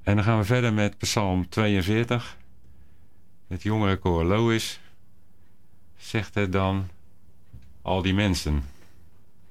En dan gaan we verder met Psalm 42. Het jongere koor Lois zegt het dan, al die mensen.